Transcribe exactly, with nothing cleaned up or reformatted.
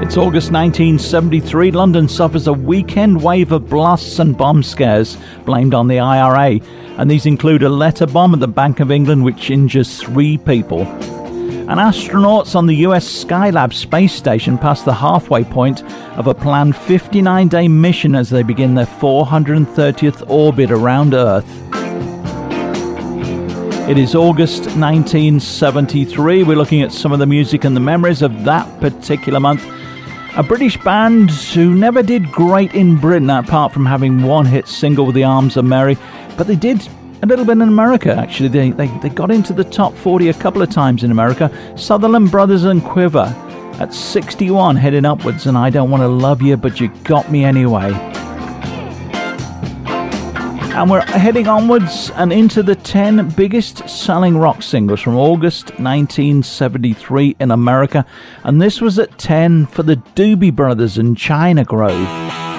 It's August nineteen seventy-three. London suffers a weekend wave of blasts and bomb scares blamed on the I R A. And these include a letter bomb at the Bank of England which injures three people. And astronauts on the U S Skylab space station pass the halfway point of a planned fifty-nine day mission as they begin their four hundred thirtieth orbit around Earth. It is August nineteen seventy-three. We're looking at some of the music and the memories of that particular month. A British band who never did great in Britain, apart from having one hit single with The Arms Are Merry, but they did a little bit in America, actually. They, they, they got into the top forty a couple of times in America. Sutherland Brothers and Quiver at sixty-one, heading upwards, and I Don't Want to Love You, But You Got Me Anyway. And we're heading onwards and into the ten biggest selling rock singles from August nineteen seventy-three in America. And this was at ten for the Doobie Brothers and China Grove.